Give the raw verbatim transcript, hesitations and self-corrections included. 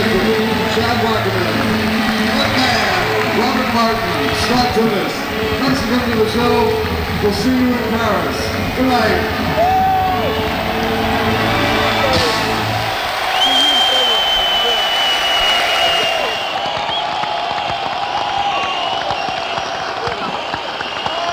Chad Wackerman, Ed Mann, Robert Martin, Scott Tunis. Thanks for coming to the show. We'll see you in Paris. Good night.